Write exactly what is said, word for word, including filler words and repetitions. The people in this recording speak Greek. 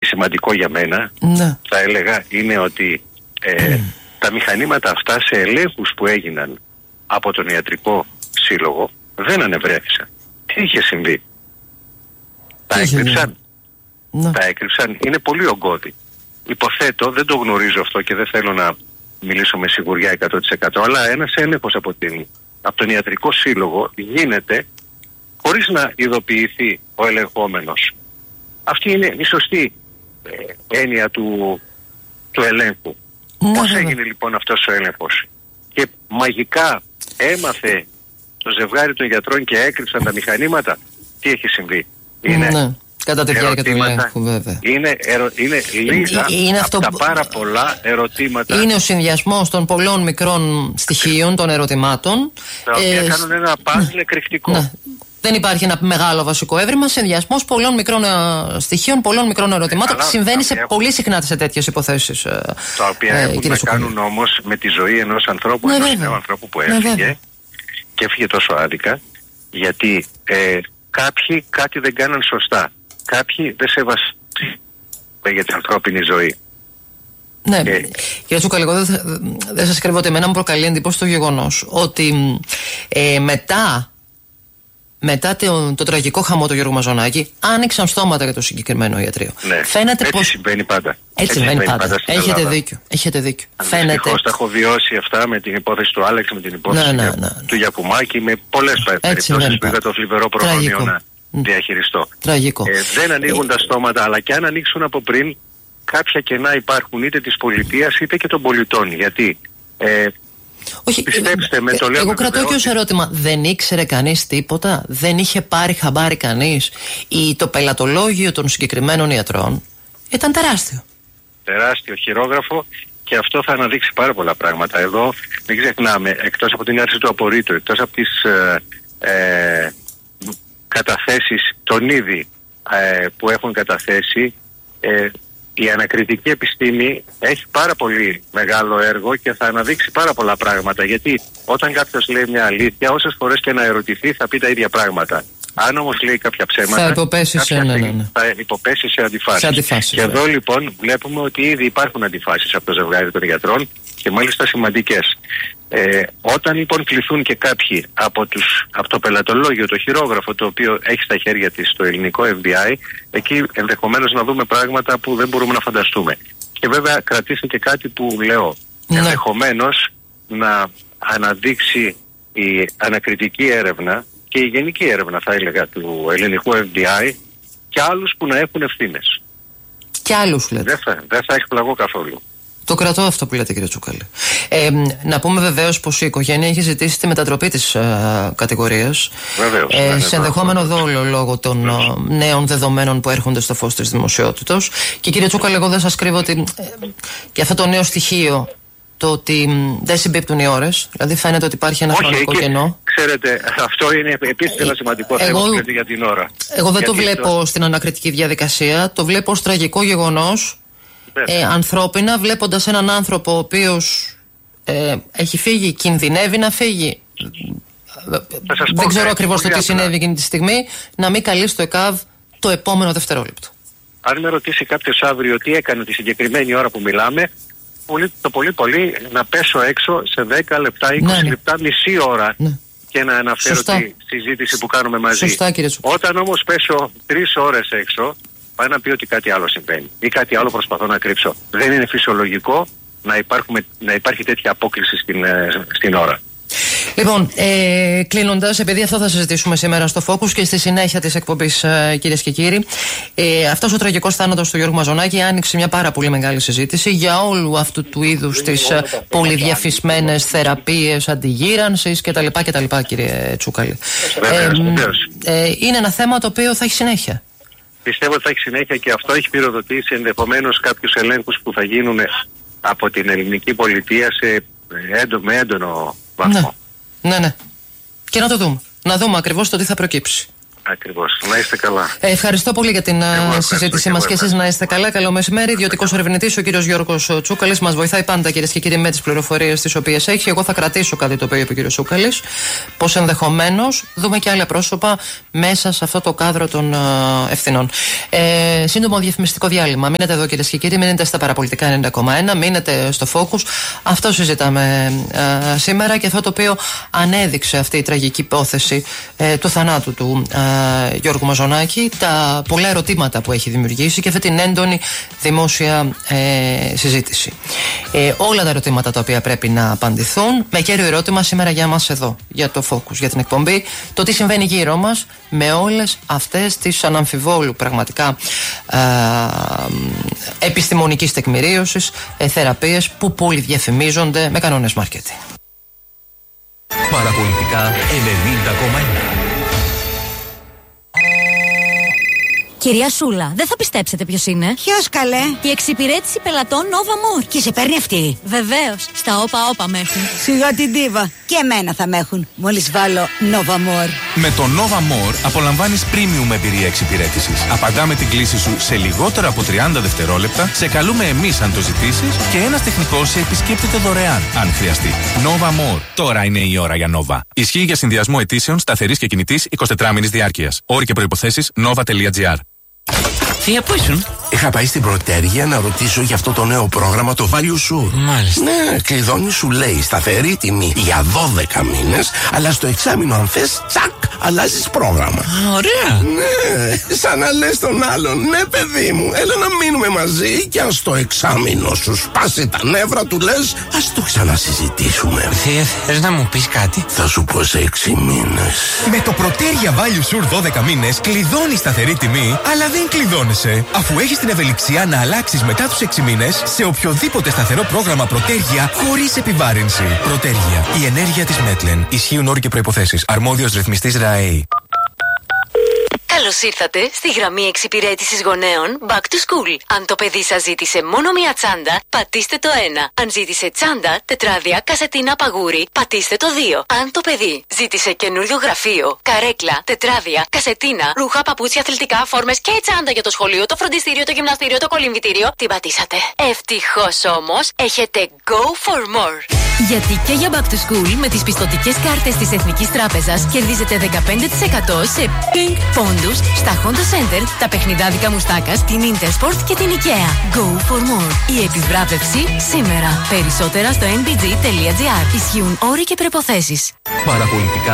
σημαντικό για μένα, ναι. θα έλεγα, είναι ότι ε, mm. τα μηχανήματα αυτά σε ελέγχους που έγιναν από τον Ιατρικό Σύλλογο δεν ανεβρέθησαν. Τι είχε συμβεί? Τα έκρυψαν. Ναι. Τα έκρυψαν. Είναι πολύ ογκώδη. Υποθέτω, δεν το γνωρίζω αυτό και δεν θέλω να μιλήσω με σιγουριά εκατό τοις εκατό, αλλά ένας έλεγχος από, την, από τον Ιατρικό Σύλλογο γίνεται χωρίς να ειδοποιηθεί ο ελεγχόμενος. Αυτή είναι η σωστή ε, έννοια του, του ελέγχου. Ναι, Πώς ναι. έγινε λοιπόν αυτός ο έλεγχος? Και μαγικά έμαθε το ζευγάρι των γιατρών και έκρυψαν τα μηχανήματα? Τι έχει συμβεί? Είναι ναι. Κατά τη διάρκεια του ελέγχου, βέβαια. Είναι, ερω, είναι λίγα είναι από αυτό τα που... πάρα πολλά ερωτήματα. Είναι ο συνδυασμός των πολλών μικρών στοιχείων, των ερωτημάτων. Τα οποία ε, κάνουν ένα παζλ εκρηκτικό. Ναι. Δεν υπάρχει ένα μεγάλο βασικό έβριμα, συνδυασμός πολλών μικρών ε, στοιχείων, πολλών μικρών ερωτημάτων. Ε, Συμβαίνει σε έχουν... πολύ συχνά σε τέτοιες υποθέσεις. Ε, τα οποία ε, έχουν να κάνουν όμως με τη ζωή ενός ανθρώπου, ναι, ενός βέβαια. νέου ανθρώπου που Ναι, έφυγε βέβαια. και έφυγε τόσο άδικα, γιατί ε, κάποιοι κάτι δεν κάναν σωστά. Κάποιοι δεν σεβαστούν για την ανθρώπινη ζωή. Ναι, και... κύριε Τσούκαλη, εγώ δεν δε σας κρύβω ότι εμένα μου προκαλεί εντύπωση το γεγονός ότι ε, μετά, μετά το, το τραγικό χαμό του Γιώργου Μαζονάκη άνοιξαν στόματα για το συγκεκριμένο ιατρείο. Ναι, φαίνεται έτσι πως... συμβαίνει πάντα. Έτσι, έτσι συμβαίνει πάντα. πάντα Έχετε Ελλάδα. δίκιο. Έχετε δίκιο. Δυστυχώς τα έχω βιώσει αυτά με την υπόθεση του Άλεξ, με την υπόθεση ναι, ναι, ναι. του Γιακουμάκη, με πολλές περιπτώσεις που είχα το θλιβερό προνόμιο να διαχειριστώ. Τραγικό. Ε, δεν ανοίγουν ε... τα στόματα, αλλά και αν ανοίξουν από πριν, κάποια κενά υπάρχουν είτε της πολιτείας είτε και των πολιτών. Γιατί ε, όχι, πιστέψτε με, το λέω. Εγώ κρατώ και ως ερώτημα, δεν ήξερε κανείς τίποτα? Δεν είχε πάρει χαμπάρι κανείς? Ή το πελατολόγιο των συγκεκριμένων ιατρών ήταν τεράστιο. Τεράστιο χειρόγραφο, και αυτό θα αναδείξει πάρα πολλά πράγματα. Εδώ μην ξεχνάμε, εκτός από την άρση του απορρίτου, εκτός από τις ε, ε, καταθέσεις των ήδη ε, που έχουν καταθέσει, ε, η ανακριτική επιστήμη έχει πάρα πολύ μεγάλο έργο και θα αναδείξει πάρα πολλά πράγματα. Γιατί όταν κάποιος λέει μια αλήθεια, όσες φορές και να ερωτηθεί, θα πει τα ίδια πράγματα. Αν όμως λέει κάποια ψέματα, θα υποπέσει σε, ναι, ναι, ναι. θα υποπέσει σε αντιφάσεις. Σε αντιφάσεις, και εδώ λοιπόν βλέπουμε ότι ήδη υπάρχουν αντιφάσεις από το ζευγάρι των γιατρών, και μάλιστα σημαντικές. Ε, όταν λοιπόν κληθούν και κάποιοι από, τους, από το πελατολόγιο, το χειρόγραφο το οποίο έχει στα χέρια της το ελληνικό εφ μπι άι, εκεί ενδεχομένως να δούμε πράγματα που δεν μπορούμε να φανταστούμε. Και βέβαια κρατήστε και κάτι που λέω, ναι. ενδεχομένως να αναδείξει η ανακριτική έρευνα και η γενική έρευνα, θα έλεγα, του ελληνικού εφ μπι άι και άλλους που να έχουν ευθύνες. Και άλλους λέτε? Δεν θα, δεν θα εκπλαγώ καθόλου. Το κρατώ αυτό που λέτε, κύριε Τσούκαλη. Ε, να πούμε βεβαίως πως η οικογένεια έχει ζητήσει τη μετατροπή της ε, κατηγορίας. Βεβαίως. Ε, ναι, σε ενδεχόμενο δόλο λόγω των ε, νέων δεδομένων που έρχονται στο φως της δημοσιότητας. Και κύριε Τσούκαλη, εγώ δεν σας κρύβω ότι ε, και αυτό το νέο στοιχείο, το ότι μ, δεν συμπίπτουν οι ώρες, δηλαδή φαίνεται ότι υπάρχει ένα χρονικό κενό. Ξέρετε, αυτό είναι επίσης ένα σημαντικό εγώ, θέμα για την ώρα. Εγώ δεν Γιατί το βλέπω το... στην ανακριτική διαδικασία, το βλέπω ως τραγικό γεγονός. Ε, ανθρώπινα, βλέποντας έναν άνθρωπο ο οποίος ε, έχει φύγει, κινδυνεύει να φύγει, δεν ξέρω ακριβώς το τι συνέβη εκείνη τη στιγμή, να μην καλεί στο ΕΚΑΒ το επόμενο δευτερόλεπτο. Αν με ρωτήσει κάποιος αύριο τι έκανε τη συγκεκριμένη ώρα που μιλάμε, πολύ, το πολύ πολύ να πέσω έξω σε δέκα λεπτά, είκοσι ναι, ναι. λεπτά, μισή ώρα, ναι. και να αναφέρω Σωστά. τη συζήτηση που κάνουμε μαζί. Σωστά, κύριε Τσούκαλη. Όταν όμως πέσω τρεις ώρες έξω, πάει να πει ότι κάτι άλλο συμβαίνει ή κάτι άλλο προσπαθώ να κρύψω. Δεν είναι φυσιολογικό να, υπάρχουμε, να υπάρχει τέτοια απόκληση στην, στην ώρα. Λοιπόν, ε, κλείνοντας, επειδή αυτό θα συζητήσουμε σήμερα στο Focus και στη συνέχεια της εκπομπής, ε, κυρίες και κύριοι, ε, αυτός ο τραγικός θάνατος του Γιώργου Μαζονάκη άνοιξε μια πάρα πολύ μεγάλη συζήτηση για όλου αυτού του είδους τις ε, πολυδιαφυσμένες θεραπείες αντιγύρανσης κτλ. κτλ, κύριε Τσούκαλη. Βεβαίως, ε, βεβαίως. Ε, είναι ένα θέμα το οποίο θα έχει συνέχεια. Πιστεύω ότι θα έχει συνέχεια και αυτό έχει πυροδοτήσει ενδεχομένως κάποιους ελέγχους που θα γίνουν από την ελληνική πολιτεία σε έντο, με έντονο βαθμό. Ναι. ναι, ναι. Και να το δούμε. Να δούμε ακριβώς το τι θα προκύψει. Ακριβώς. Να είστε καλά. Ε, ευχαριστώ πολύ για την εγώ συζήτησή μας και εσείς να είστε καλά. Καλό μεσημέρι. Ιδιωτικός ερευνητής ο κύριος Γιώργος Τσούκαλης μας βοηθάει πάντα, κυρίες και κύριοι, με τις πληροφορίες τις οποίες έχει. Εγώ θα κρατήσω κάτι το οποίο είπε ο κύριος Τσούκαλης, πως ενδεχομένως δούμε και άλλα πρόσωπα μέσα σε αυτό το κάδρο των uh, ευθυνών. Ε, σύντομο διαφημιστικό διάλειμμα. Μείνετε εδώ, κυρίες και κύριοι, μείνετε στα παραπολιτικά ενενήντα κόμμα ένα, μείνετε στο Focus. Αυτό συζητάμε uh, σήμερα και αυτό το οποίο ανέδειξε αυτή η τραγική υπόθεση uh, του θανάτου του uh, Γιώργου Μαζονάκη, τα πολλά ερωτήματα που έχει δημιουργήσει και αυτή την έντονη δημόσια ε, συζήτηση. Ε, όλα τα ερωτήματα τα οποία πρέπει να απαντηθούν, με κέριο ερώτημα σήμερα για μας εδώ, για το Focus, για την εκπομπή, το τι συμβαίνει γύρω μας με όλες αυτές τις αναμφιβόλου πραγματικά ε, επιστημονικής τεκμηρίωσης, ε, θεραπείες που πολυδιαφημίζονται με κανόνες μάρκετινγκ. Παραπολιτικά ενενήντα κόμμα ένα. Κυρία Σούλα, δεν θα πιστέψετε ποιος είναι. Ποιος, καλέ? Η εξυπηρέτηση πελατών Nova More. Και σε παίρνει αυτή? Βεβαίως, στα όπα όπα με έχουν. Σιγά την τίβα. Και εμένα θα με έχουν. Μόλις βάλω Nova More. Με το Nova More απολαμβάνεις premium εμπειρία εξυπηρέτησης. Απαντάμε την κλήση σου σε λιγότερα από τριάντα δευτερόλεπτα, σε καλούμε εμείς αν το ζητήσεις και ένας τεχνικός σε επισκέπτεται δωρεάν αν χρειαστεί. Nova More. Τώρα είναι η ώρα για Nova. Ισχύει για συνδυασμό αιτήσεων σταθερής και κινητής εικοσιτετράωρης διάρκειας. Όροι και προϋποθέσεις nova τελεία gr. Θεία, πού ήσουν? Είχα πάει στην Πρωτέρια να ρωτήσω για αυτό το νέο πρόγραμμα, το Value Sure. Μάλιστα. Ναι, κλειδώνει, σου λέει σταθερή τιμή για δώδεκα μήνες, αλλά στο εξάμηνο αν θες, τσακ, αλλάζεις πρόγραμμα. Α, ωραία. Ναι, σαν να λες τον άλλον, ναι παιδί μου, έλα να μείνουμε μαζί και αν στο εξάμηνο σου σπάσει τα νεύρα του λες, ας το ξανασυζητήσουμε. Θεία, θες να μου πεις κάτι? Θα σου πω σε έξι μήνες. Με το Πρωτέρια Value Sure δώδεκα μήνες κλειδώνει σταθερή τιμή, αλλά δεν κλειδώνεσαι, αφού έχεις την ευελιξία να αλλάξεις μετά τους έξι μήνες σε οποιοδήποτε σταθερό πρόγραμμα Πρωτέρια χωρίς επιβάρυνση. Πρωτέρια, η ενέργεια της Μέτλεν. Ισχύουν όροι και προϋποθέσεις. Αρμόδιος ρυθμιστής ΡΑΕΗ. Καλώς ήρθατε στη γραμμή εξυπηρέτησης γονέων Back to School. Αν το παιδί σας ζήτησε μόνο μία τσάντα, πατήστε το ένα. Αν ζήτησε τσάντα, τετράδια, κασετίνα, παγούρι, πατήστε το δύο. Αν το παιδί ζήτησε καινούριο γραφείο, καρέκλα, τετράδια, κασετίνα, ρούχα, παπούτσια, αθλητικά, φόρμες και τσάντα για το σχολείο, το φροντιστήριο, το γυμναστήριο, το κολυμβητήριο, την πατήσατε. Ευτυχώς όμως έχετε Go for More. Γιατί και για Back to School με τις πιστωτικές κάρτες της Εθνικής Τράπεζας κερδίζετε δεκαπέντε τοις εκατό σε Pink πόντους στα Honda Center, τα παιχνιδάδικα Μουστάκας, την Intersport και την IKEA. Go for more. Η επιβράβευση σήμερα. Περισσότερα στο εν μπι τζι τελεία τζι άρ. Ισχύουν όροι και προϋποθέσεις. Παραπολιτικά